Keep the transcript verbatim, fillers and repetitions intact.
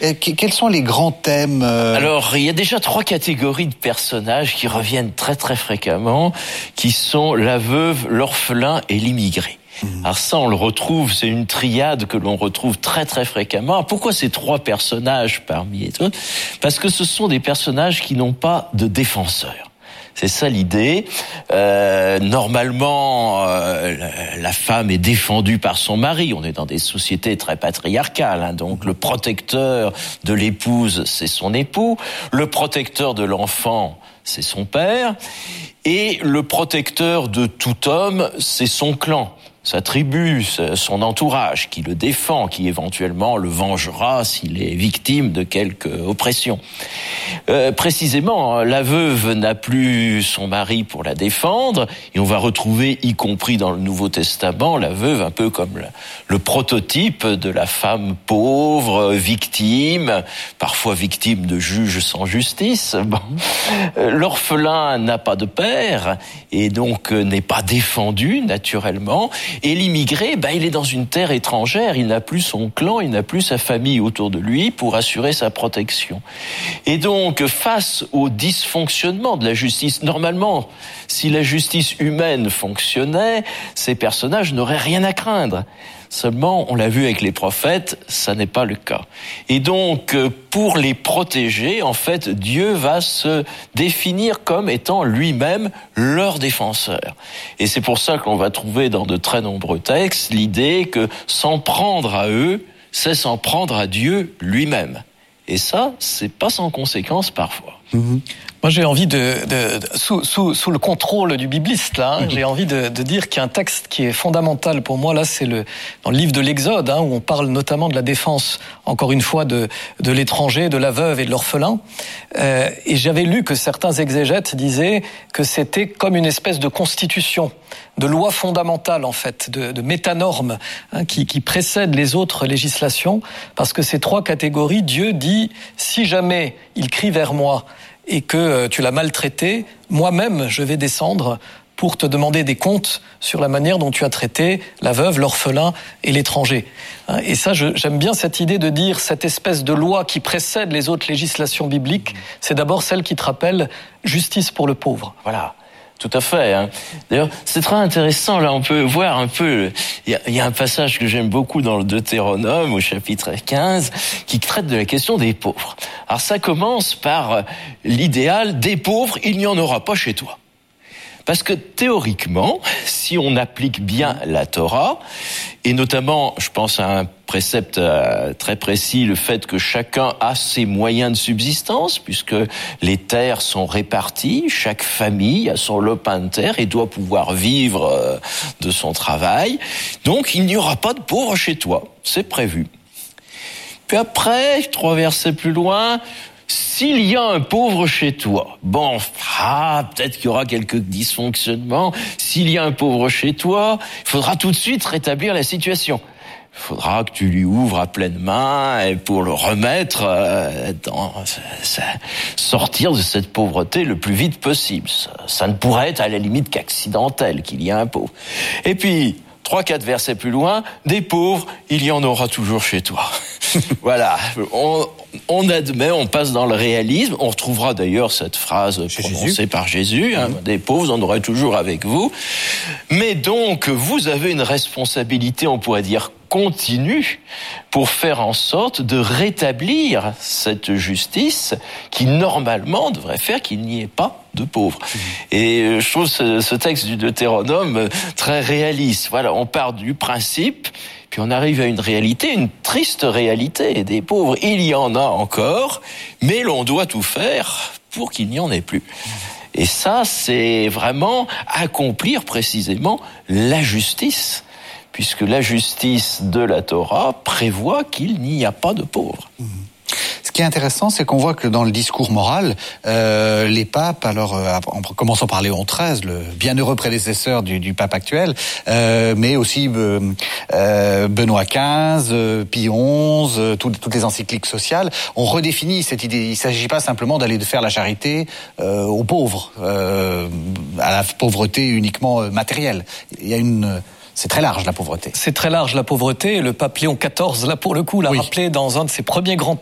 Quels sont les grands thèmes euh... Alors, il y a déjà trois catégories de personnages qui reviennent très très fréquemment, qui sont la veuve, l'orphelin et l'immigré. Alors ça, on le retrouve, c'est une triade que l'on retrouve très très fréquemment. Alors pourquoi ces trois personnages parmi les autres ? Parce que ce sont des personnages qui n'ont pas de défenseur. C'est ça l'idée. Euh, normalement, euh, la, la femme est défendue par son mari. On est dans des sociétés très patriarcales, hein, donc le protecteur de l'épouse, c'est son époux. Le protecteur de l'enfant, c'est son père. Et le protecteur de tout homme, c'est son clan, sa tribu, son entourage qui le défend, qui éventuellement le vengera s'il est victime de quelque oppression. Euh, précisément, la veuve n'a plus son mari pour la défendre, et on va retrouver, y compris dans le Nouveau Testament, la veuve un peu comme le, le prototype de la femme pauvre, victime, parfois victime de juges sans justice. Bon. L'orphelin n'a pas de père, et donc n'est pas défendu naturellement. Et l'immigré, ben, il est dans une terre étrangère, il n'a plus son clan, il n'a plus sa famille autour de lui pour assurer sa protection. Et donc, face au dysfonctionnement de la justice, normalement, si la justice humaine fonctionnait, ces personnages n'auraient rien à craindre. Seulement, on l'a vu avec les prophètes, ça n'est pas le cas. Et donc, pour les protéger, en fait, Dieu va se définir comme étant lui-même leur défenseur. Et c'est pour ça qu'on va trouver dans de très nombreux textes l'idée que s'en prendre à eux, c'est s'en prendre à Dieu lui-même. Et ça, c'est pas sans conséquence parfois. Mmh. Moi, j'ai envie de, de, de sous, sous, sous le contrôle du bibliste, là, hein, mmh. j'ai envie de, de dire qu'il y a un texte qui est fondamental pour moi. Là, c'est le dans le livre de l'Exode, hein, où on parle notamment de la défense, encore une fois, de, de l'étranger, de la veuve et de l'orphelin. Euh, et j'avais lu que certains exégètes disaient que c'était comme une espèce de constitution, de loi fondamentale en fait, de, de métanorme, hein, qui, qui précède les autres législations, parce que ces trois catégories, Dieu dit si jamais il crie vers moi et que tu l'as maltraité, moi-même je vais descendre pour te demander des comptes sur la manière dont tu as traité la veuve, l'orphelin et l'étranger. Et ça, je, j'aime bien cette idée de dire cette espèce de loi qui précède les autres législations bibliques, c'est d'abord celle qui te rappelle justice pour le pauvre. Voilà. Tout à fait. Hein. D'ailleurs, c'est très intéressant. Là, on peut voir un peu. Il y a, il y a un passage que j'aime beaucoup dans le Deutéronome, au chapitre quinze, qui traite de la question des pauvres. Alors, ça commence par l'idéal des pauvres. Il n'y en aura pas chez toi. Parce que théoriquement, si on applique bien la Torah, et notamment, je pense à un précepte très précis, le fait que chacun a ses moyens de subsistance, puisque les terres sont réparties, chaque famille a son lopin de terre et doit pouvoir vivre de son travail. Donc, il n'y aura pas de pauvres chez toi, c'est prévu. Puis après, trois versets plus loin, s'il y a un pauvre chez toi, bon, ah, peut-être qu'il y aura quelques dysfonctionnements. S'il y a un pauvre chez toi, il faudra tout de suite rétablir la situation. Il faudra que tu lui ouvres à pleine main pour le remettre euh, dans, ça, sortir de cette pauvreté le plus vite possible. Ça, ça ne pourrait être à la limite qu'accidentel qu'il y ait un pauvre. Et puis, trois, quatre versets plus loin, des pauvres, il y en aura toujours chez toi. Voilà, on, on admet, on passe dans le réalisme. On retrouvera d'ailleurs cette phrase chez prononcée Jésus. par Jésus, hein, mmh. des pauvres, on aurait toujours avec vous. Mais donc, vous avez une responsabilité, on pourrait dire, continue pour faire en sorte de rétablir cette justice qui, normalement, devrait faire qu'il n'y ait pas de pauvres. Mmh. Et je trouve ce, ce texte du Deutéronome très réaliste. Voilà, on part du principe, puis on arrive à une réalité, une triste réalité des pauvres. Il y en a encore, mais l'on doit tout faire pour qu'il n'y en ait plus. Et ça, c'est vraiment accomplir précisément la justice, puisque la justice de la Torah prévoit qu'il n'y a pas de pauvres. Mmh. Ce qui est intéressant, c'est qu'on voit que dans le discours moral, euh, les papes, alors euh, en commençant par Léon treize, le bienheureux prédécesseur du, du pape actuel, euh, mais aussi euh, euh, Benoît quinze, euh, Pie onze, euh, tout, toutes les encycliques sociales, ont redéfini cette idée. Il ne s'agit pas simplement d'aller de faire la charité euh, aux pauvres, euh, à la pauvreté uniquement matérielle. Il y a une C'est très large, la pauvreté. C'est très large, la pauvreté. Le pape Léon quatorze, là, pour le coup, l'a oui. rappelé dans un de ses premiers grands